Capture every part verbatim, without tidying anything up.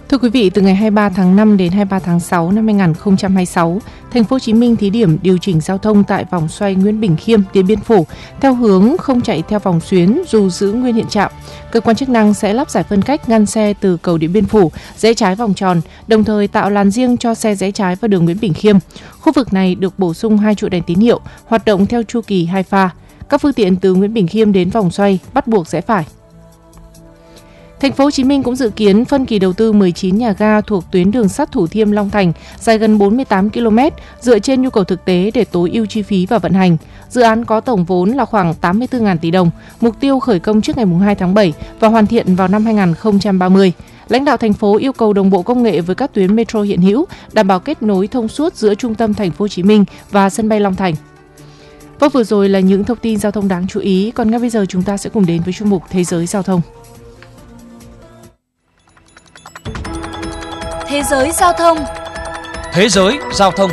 Thưa quý vị, từ ngày hai mươi ba tháng năm đến hai mươi ba tháng sáu năm hai nghìn không trăm hai mươi sáu, Thành phố Hồ Chí Minh thí điểm điều chỉnh giao thông tại vòng xoay Nguyễn Bỉnh Khiêm, Điện Biên Phủ theo hướng không chạy theo vòng xuyến dù giữ nguyên hiện trạng. Cơ quan chức năng sẽ lắp giải phân cách ngăn xe từ cầu Điện Biên Phủ rẽ trái vòng tròn, đồng thời tạo làn riêng cho xe rẽ trái vào đường Nguyễn Bỉnh Khiêm. Khu vực này được bổ sung hai trụ đèn tín hiệu, hoạt động theo chu kỳ hai pha. Các phương tiện từ Nguyễn Bỉnh Khiêm đến vòng xoay bắt buộc rẽ phải. Thành phố Hồ Chí Minh cũng dự kiến phân kỳ đầu tư mười chín nhà ga thuộc tuyến đường sắt Thủ Thiêm - Long Thành dài gần bốn mươi tám ki lô mét dựa trên nhu cầu thực tế để tối ưu chi phí và vận hành. Dự án có tổng vốn là khoảng tám mươi tư nghìn tỷ đồng, mục tiêu khởi công trước ngày hai tháng bảy và hoàn thiện vào năm hai nghìn không trăm ba mươi. Lãnh đạo thành phố yêu cầu đồng bộ công nghệ với các tuyến metro hiện hữu, đảm bảo kết nối thông suốt giữa trung tâm Thành phố Hồ Chí Minh và sân bay Long Thành. Và vừa rồi là những thông tin giao thông đáng chú ý, còn ngay bây giờ chúng ta sẽ cùng đến với chuyên mục Thế giới giao thông. Thế giới giao thông. Thế giới giao thông.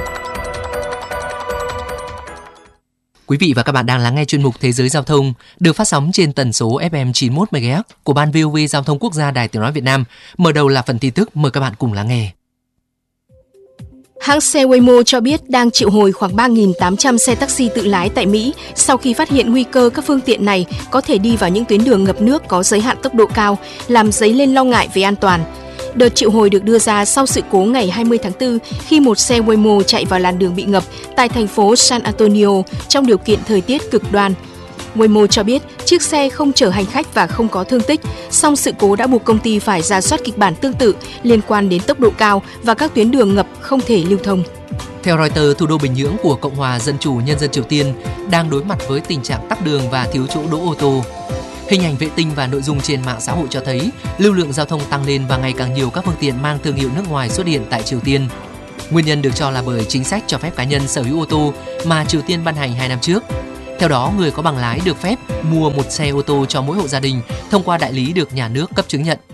Quý vị và các bạn đang lắng nghe chuyên mục Thế giới giao thông được phát sóng trên tần số ép em chín mươi mốt mê ga héc của Ban vê o vê Giao thông Quốc gia Đài Tiếng nói Việt Nam. Mở đầu là phần tin tức, mời các bạn cùng lắng nghe. Hãng xe Waymo cho biết đang triệu hồi khoảng ba nghìn tám trăm xe taxi tự lái tại Mỹ sau khi phát hiện nguy cơ các phương tiện này có thể đi vào những tuyến đường ngập nước có giới hạn tốc độ cao, làm dấy lên lo ngại về an toàn. Đợt triệu hồi được đưa ra sau sự cố ngày hai mươi tháng tư khi một xe Waymo chạy vào làn đường bị ngập tại thành phố San Antonio trong điều kiện thời tiết cực đoan. Waymo cho biết chiếc xe không chở hành khách và không có thương tích, song sự cố đã buộc công ty phải rà soát kịch bản tương tự liên quan đến tốc độ cao và các tuyến đường ngập không thể lưu thông. Theo Reuters, thủ đô Bình Nhưỡng của Cộng hòa Dân chủ Nhân dân Triều Tiên đang đối mặt với tình trạng tắc đường và thiếu chỗ đỗ ô tô. Hình ảnh vệ tinh và nội dung trên mạng xã hội cho thấy lưu lượng giao thông tăng lên và ngày càng nhiều các phương tiện mang thương hiệu nước ngoài xuất hiện tại Triều Tiên. Nguyên nhân được cho là bởi chính sách cho phép cá nhân sở hữu ô tô mà Triều Tiên ban hành hai năm trước. Theo đó, người có bằng lái được phép mua một xe ô tô cho mỗi hộ gia đình thông qua đại lý được nhà nước cấp chứng nhận.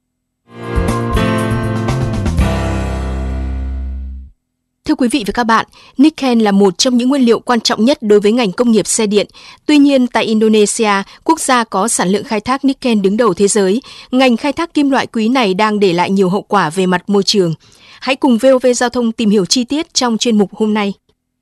Thưa quý vị và các bạn, Niken là một trong những nguyên liệu quan trọng nhất đối với ngành công nghiệp xe điện. Tuy nhiên, tại Indonesia, quốc gia có sản lượng khai thác Niken đứng đầu thế giới, ngành khai thác kim loại quý này đang để lại nhiều hậu quả về mặt môi trường. Hãy cùng vê o vê Giao thông tìm hiểu chi tiết trong chuyên mục hôm nay.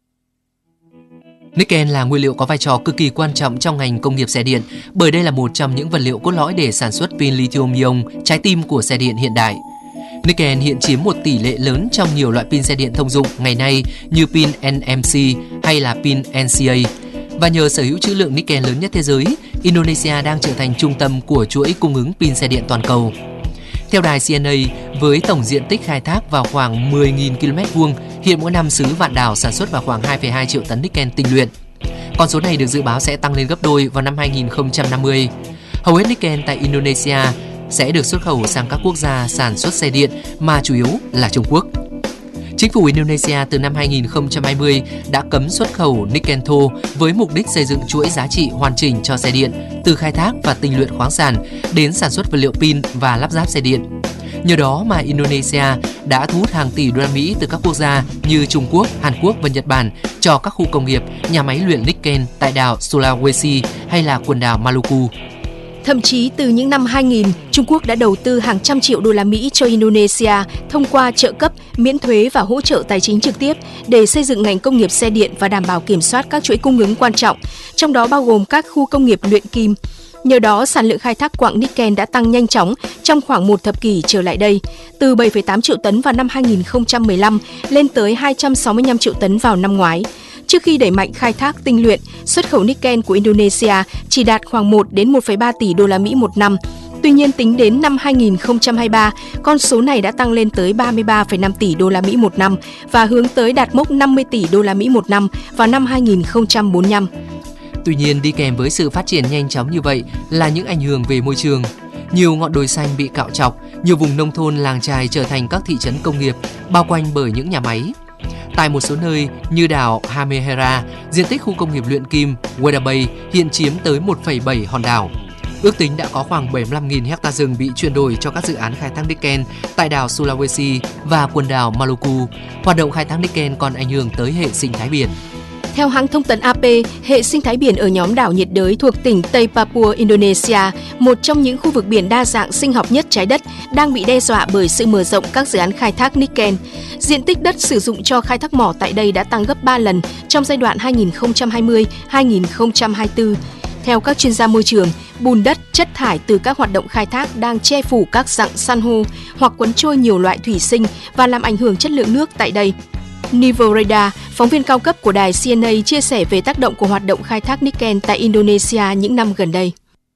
Niken là nguyên liệu có vai trò cực kỳ quan trọng trong ngành công nghiệp xe điện, bởi đây là một trong những vật liệu cốt lõi để sản xuất pin lithium-ion, trái tim của xe điện hiện đại. Niken hiện chiếm một tỷ lệ lớn trong nhiều loại pin xe điện thông dụng ngày nay như pin en em xê hay là pin en xê a. Và nhờ sở hữu trữ lượng Niken lớn nhất thế giới, Indonesia đang trở thành trung tâm của chuỗi cung ứng pin xe điện toàn cầu. Theo đài xê en a, với tổng diện tích khai thác vào khoảng mười nghìn ki lô mét vuông, hiện mỗi năm xứ Vạn Đảo sản xuất vào khoảng hai phẩy hai triệu tấn Niken tinh luyện. Con số này được dự báo sẽ tăng lên gấp đôi vào năm hai nghìn không trăm năm mươi. Hầu hết Niken tại Indonesia sẽ được xuất khẩu sang các quốc gia sản xuất xe điện mà chủ yếu là Trung Quốc. Chính phủ Indonesia từ năm hai nghìn không trăm hai mươi đã cấm xuất khẩu Niken thô với mục đích xây dựng chuỗi giá trị hoàn chỉnh cho xe điện, từ khai thác và tinh luyện khoáng sản đến sản xuất vật liệu pin và lắp ráp xe điện. Nhờ đó mà Indonesia đã thu hút hàng tỷ đô la Mỹ từ các quốc gia như Trung Quốc, Hàn Quốc và Nhật Bản cho các khu công nghiệp, nhà máy luyện Niken tại đảo Sulawesi hay là quần đảo Maluku. Thậm chí từ những năm hai nghìn, Trung Quốc đã đầu tư hàng trăm triệu đô la Mỹ cho Indonesia thông qua trợ cấp, miễn thuế và hỗ trợ tài chính trực tiếp để xây dựng ngành công nghiệp xe điện và đảm bảo kiểm soát các chuỗi cung ứng quan trọng, trong đó bao gồm các khu công nghiệp luyện kim. Nhờ đó, sản lượng khai thác quặng Niken đã tăng nhanh chóng trong khoảng một thập kỷ trở lại đây, từ bảy phẩy tám triệu tấn vào năm hai nghìn không trăm mười lăm lên tới hai trăm sáu mươi lăm triệu tấn vào năm ngoái. Trước khi đẩy mạnh khai thác tinh luyện, xuất khẩu Niken của Indonesia chỉ đạt khoảng một đến một phẩy ba tỷ đô la Mỹ một năm. Tuy nhiên, tính đến năm hai nghìn không trăm hai mươi ba, con số này đã tăng lên tới ba mươi ba phẩy năm tỷ đô la Mỹ một năm và hướng tới đạt mốc năm mươi tỷ đô la Mỹ một năm vào năm hai nghìn không trăm bốn mươi lăm. Tuy nhiên, đi kèm với sự phát triển nhanh chóng như vậy là những ảnh hưởng về môi trường. Nhiều ngọn đồi xanh bị cạo trọc, nhiều vùng nông thôn làng chài trở thành các thị trấn công nghiệp bao quanh bởi những nhà máy. Tại một số nơi như đảo Halmahera, diện tích khu công nghiệp luyện kim Weda Bay hiện chiếm tới một phẩy bảy hòn đảo. Ước tính đã có khoảng bảy mươi lăm nghìn hecta rừng bị chuyển đổi cho các dự án khai thác Niken tại đảo Sulawesi và quần đảo Maluku. Hoạt động khai thác Niken còn ảnh hưởng tới hệ sinh thái biển. Theo hãng thông tấn a pê, hệ sinh thái biển ở nhóm đảo nhiệt đới thuộc tỉnh Tây Papua, Indonesia, một trong những khu vực biển đa dạng sinh học nhất trái đất, đang bị đe dọa bởi sự mở rộng các dự án khai thác niken. Diện tích đất sử dụng cho khai thác mỏ tại đây đã tăng gấp ba lần trong giai đoạn hai nghìn không trăm hai mươi đến hai nghìn không trăm hai mươi tư. Theo các chuyên gia môi trường, bùn đất, chất thải từ các hoạt động khai thác đang che phủ các rặng san hô hoặc cuốn trôi nhiều loại thủy sinh và làm ảnh hưởng chất lượng nước tại đây. Nivoreda, phóng viên cao cấp của đài xê en a, chia sẻ về tác động của hoạt động khai thác niken tại Indonesia những năm gần đây.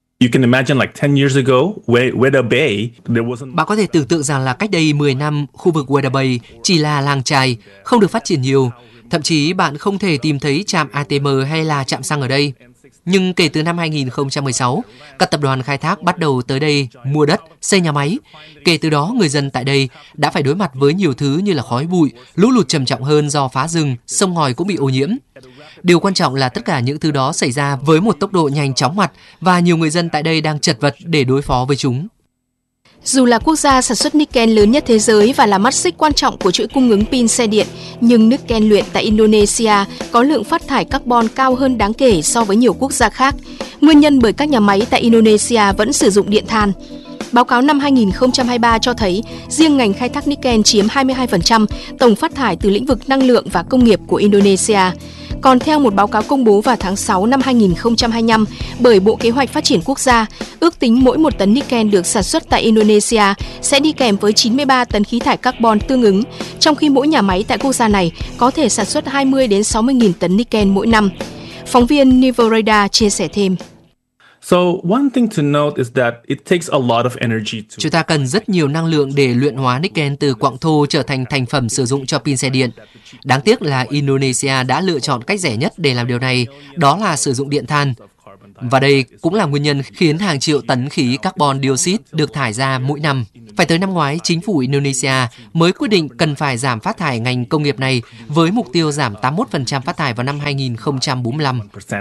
Bạn có thể tưởng tượng rằng là cách đây mười năm, khu vực Weda Bay chỉ là làng chài, không được phát triển nhiều. Thậm chí bạn không thể tìm thấy trạm a tê em hay là trạm xăng ở đây. Nhưng kể từ năm hai nghìn không trăm mười sáu, các tập đoàn khai thác bắt đầu tới đây mua đất, xây nhà máy. Kể từ đó, người dân tại đây đã phải đối mặt với nhiều thứ như là khói bụi, lũ lụt trầm trọng hơn do phá rừng, sông ngòi cũng bị ô nhiễm. Điều quan trọng là tất cả những thứ đó xảy ra với một tốc độ nhanh chóng mặt và nhiều người dân tại đây đang chật vật để đối phó với chúng. Dù là quốc gia sản xuất niken lớn nhất thế giới và là mắt xích quan trọng của chuỗi cung ứng pin xe điện, nhưng niken luyện tại Indonesia có lượng phát thải carbon cao hơn đáng kể so với nhiều quốc gia khác. Nguyên nhân bởi các nhà máy tại Indonesia vẫn sử dụng điện than. Báo cáo năm hai nghìn không trăm hai mươi ba cho thấy riêng ngành khai thác niken chiếm hai mươi hai phần trăm tổng phát thải từ lĩnh vực năng lượng và công nghiệp của Indonesia. Còn theo một báo cáo công bố vào tháng sáu năm hai nghìn không trăm hai mươi lăm bởi Bộ Kế hoạch Phát triển Quốc gia, ước tính mỗi một tấn niken được sản xuất tại Indonesia sẽ đi kèm với chín mươi ba tấn khí thải carbon tương ứng, trong khi mỗi nhà máy tại quốc gia này có thể sản xuất hai mươi đến sáu mươi nghìn tấn niken mỗi năm. Phóng viên Nivoreda chia sẻ thêm. So one thing to note is that it takes a lot of energy to... Chúng ta cần rất nhiều năng lượng để luyện hóa niken từ quặng thô trở thành thành phẩm sử dụng cho pin xe điện. Đáng tiếc là Indonesia đã lựa chọn cách rẻ nhất để làm điều này, đó là sử dụng điện than. Và đây cũng là nguyên nhân khiến hàng triệu tấn khí carbon dioxide được thải ra mỗi năm. Phải tới năm ngoái, chính phủ Indonesia mới quyết định cần phải giảm phát thải ngành công nghiệp này với mục tiêu giảm tám mươi mốt phần trăm phát thải vào năm hai nghìn không trăm bốn mươi lăm.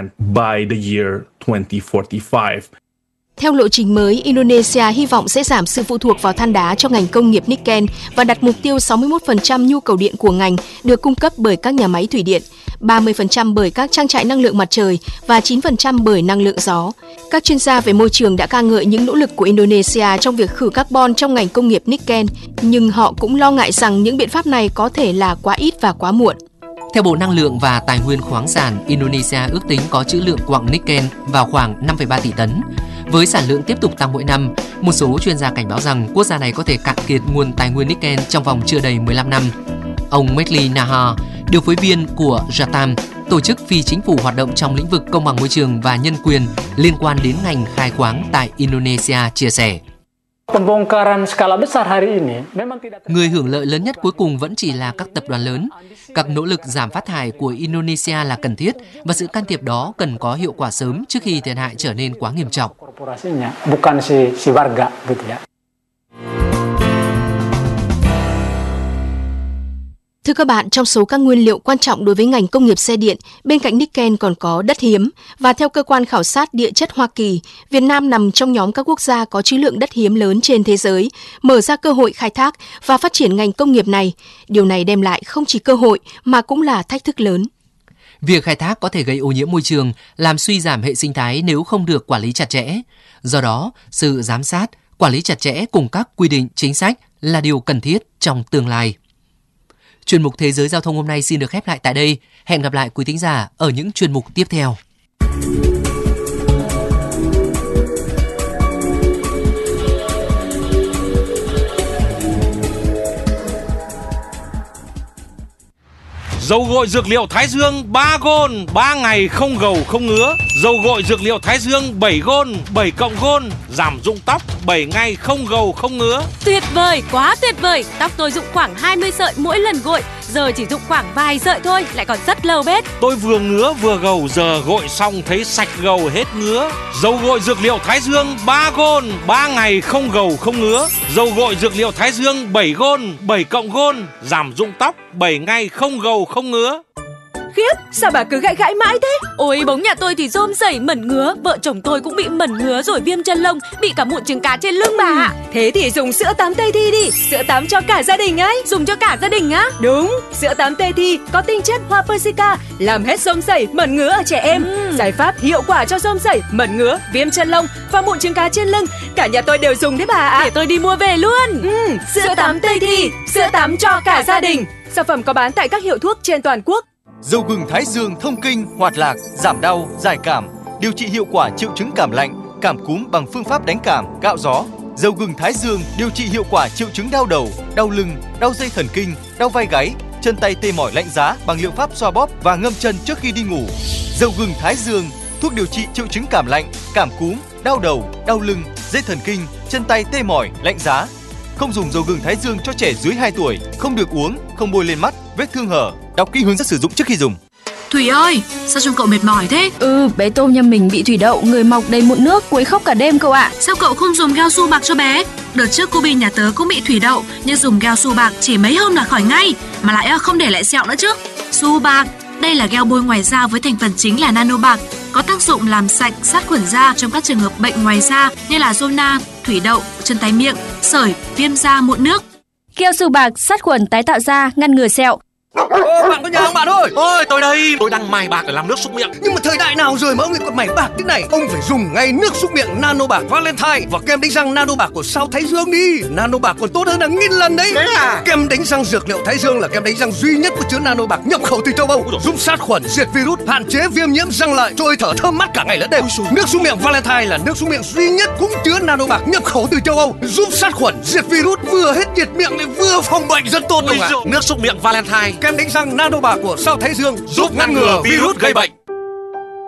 Theo lộ trình mới, Indonesia hy vọng sẽ giảm sự phụ thuộc vào than đá cho ngành công nghiệp niken và đặt mục tiêu sáu mươi mốt phần trăm nhu cầu điện của ngành được cung cấp bởi các nhà máy thủy điện, ba mươi phần trăm bởi các trang trại năng lượng mặt trời và chín phần trăm bởi năng lượng gió. Các chuyên gia về môi trường đã ca ngợi những nỗ lực của Indonesia trong việc khử carbon trong ngành công nghiệp niken, nhưng họ cũng lo ngại rằng những biện pháp này có thể là quá ít và quá muộn. Theo Bộ Năng lượng và Tài nguyên khoáng sản, Indonesia ước tính có trữ lượng quặng niken vào khoảng năm phẩy ba tỷ tấn. Với sản lượng tiếp tục tăng mỗi năm, một số chuyên gia cảnh báo rằng quốc gia này có thể cạn kiệt nguồn tài nguyên niken trong vòng chưa đầy mười lăm năm. Ông Medli Nahar, điều phối viên của Jatam, tổ chức phi chính phủ hoạt động trong lĩnh vực công bằng môi trường và nhân quyền liên quan đến ngành khai khoáng tại Indonesia, chia sẻ. Người hưởng lợi lớn nhất cuối cùng vẫn chỉ là các tập đoàn lớn. Các nỗ lực giảm phát thải của Indonesia là cần thiết và sự can thiệp đó cần có hiệu quả sớm trước khi thiệt hại trở nên quá nghiêm trọng. Thưa các bạn, trong số các nguyên liệu quan trọng đối với ngành công nghiệp xe điện, bên cạnh niken còn có đất hiếm. Và theo cơ quan khảo sát địa chất Hoa Kỳ, Việt Nam nằm trong nhóm các quốc gia có trữ lượng đất hiếm lớn trên thế giới, mở ra cơ hội khai thác và phát triển ngành công nghiệp này. Điều này đem lại không chỉ cơ hội mà cũng là thách thức lớn. Việc khai thác có thể gây ô nhiễm môi trường, làm suy giảm hệ sinh thái nếu không được quản lý chặt chẽ. Do đó, sự giám sát, quản lý chặt chẽ cùng các quy định chính sách là điều cần thiết trong tương lai. Chuyên mục Thế giới Giao thông hôm nay xin được khép lại tại đây. Hẹn gặp lại quý thính giả ở những chuyên mục tiếp theo. Dầu gội dược liệu Thái Dương ba gôn, ba ngày không gầu không ngứa. Dầu gội dược liệu Thái Dương bảy gôn, bảy cộng gôn, giảm rụng tóc bảy ngày không gầu không ngứa. Tuyệt vời, quá tuyệt vời. Tóc tôi rụng khoảng hai mươi sợi mỗi lần gội, giờ chỉ rụng khoảng vài sợi thôi, lại còn rất lâu bết. Tôi vừa ngứa vừa gầu, giờ gội xong thấy sạch gầu hết ngứa. Dầu gội dược liệu Thái Dương ba gôn, ba ngày không gầu không ngứa. Dầu gội dược liệu Thái Dương bảy gôn, bảy cộng gôn, giảm rụng tóc bảy ngày không gầu không ngứa. Khiếp, sao bà cứ gãi gãi mãi thế? Ôi bóng nhà tôi thì rôm rẩy mẩn ngứa, vợ chồng tôi cũng bị mẩn ngứa rồi viêm chân lông, bị cả mụn trứng cá trên lưng bà ạ. Thế thì dùng sữa tắm Tây Thi đi, sữa tắm cho cả gia đình ấy. Dùng cho cả gia đình á? Đúng, sữa tắm Tây Thi có tinh chất hoa Persica, làm hết rôm rẩy, mẩn ngứa ở trẻ em. Ừ. Giải pháp hiệu quả cho rôm rẩy, mẩn ngứa, viêm chân lông và mụn trứng cá trên lưng. Cả nhà tôi đều dùng đấy bà ạ. Để tôi đi mua về luôn. Ừ, sữa, sữa tắm Tây Thi, sữa tắm cho cả gia đình. Sản phẩm có bán tại các hiệu thuốc trên toàn quốc. Dầu gừng Thái Dương thông kinh, hoạt lạc, giảm đau, giải cảm, điều trị hiệu quả triệu chứng cảm lạnh, cảm cúm bằng phương pháp đánh cảm, cạo gió. Dầu gừng Thái Dương điều trị hiệu quả triệu chứng đau đầu, đau lưng, đau dây thần kinh, đau vai gáy, chân tay tê mỏi lạnh giá bằng liệu pháp xoa bóp và ngâm chân trước khi đi ngủ. Dầu gừng Thái Dương, thuốc điều trị triệu chứng cảm lạnh, cảm cúm, đau đầu, đau lưng, dây thần kinh, chân tay tê mỏi, lạnh giá. Không dùng dầu gừng Thái Dương cho trẻ dưới hai tuổi, không được uống, không bôi lên mắt, vết thương hở. Đọc kỹ hướng dẫn sử dụng trước khi dùng. Thủy ơi, sao trông cậu mệt mỏi thế? Ừ, bé Tôm nhà mình bị thủy đậu, người mọc đầy mụn nước, quấy khóc cả đêm cậu ạ. Sao cậu không dùng gel su bạc cho bé? Đợt trước cô Bi nhà tớ cũng bị thủy đậu, nhưng dùng gel su bạc chỉ mấy hôm là khỏi ngay, mà lại không để lại sẹo nữa chứ. Su bạc, đây là gel bôi ngoài da với thành phần chính là nano bạc, có tác dụng làm sạch, sát khuẩn da trong các trường hợp bệnh ngoài da như là zona, thủy đậu, chân tay miệng, sởi, viêm da, mụn nước. Gel su bạc sát khuẩn tái tạo da, ngăn ngừa sẹo. Ô, bạn có nhà không bạn ơi? Ôi tôi đây, tôi đang mài bạc để làm nước súc miệng. Nhưng mà thời đại nào rồi mà ông lại còn mài bạc thế này? Ông phải dùng ngay nước súc miệng Nano Bạc Valentine và kem đánh răng Nano Bạc của Sao Thái Dương đi. Nano Bạc còn tốt hơn là nghìn lần đấy. Thế à? Kem đánh răng dược liệu Thái Dương là kem đánh răng duy nhất có chứa Nano Bạc nhập khẩu từ châu Âu, giúp sát khuẩn, diệt virus, hạn chế viêm nhiễm răng lợi, trôi thở thơm mát cả ngày lẫn đêm. Nước súc miệng Valentine là nước súc miệng duy nhất cũng chứa Nano Bạc nhập khẩu từ châu Âu, giúp sát khuẩn, diệt virus, vừa hết nhiệt miệng lại vừa phòng bệnh, rất tốt. Nước súc miệng Valentine, kem đánh răng Nano Bạc của Sao Thái Dương giúp ngăn ngừa virus gây bệnh.